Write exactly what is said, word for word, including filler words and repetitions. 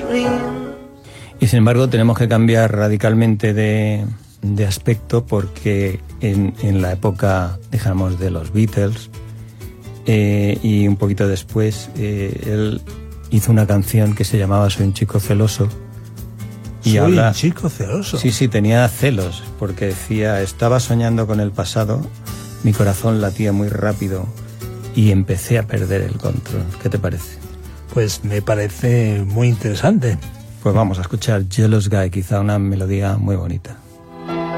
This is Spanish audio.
Y sin embargo tenemos que cambiar radicalmente de, de aspecto porque en, en la época, digamos, de los Beatles eh, y un poquito después, eh, él hizo una canción que se llamaba Soy un chico celoso. Y Soy habla, un chico celoso. Sí, sí, tenía celos porque decía, estaba soñando con el pasado, mi corazón latía muy rápido y empecé a perder el control. ¿Qué te parece? Pues me parece muy interesante. Pues vamos a escuchar Jealous Guy, quizá una melodía muy bonita.